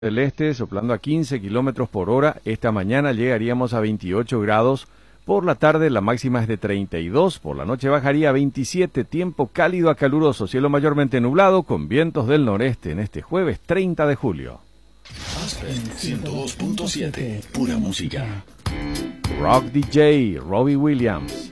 del este, soplando a 15 kilómetros por hora. Esta mañana llegaríamos a 28 grados. Por la tarde la máxima es de 32, por la noche bajaría a 27, tiempo cálido a caluroso, cielo mayormente nublado con vientos del noreste en este jueves 30 de julio. Aspen 102.7, pura música. Rock DJ, Robbie Williams.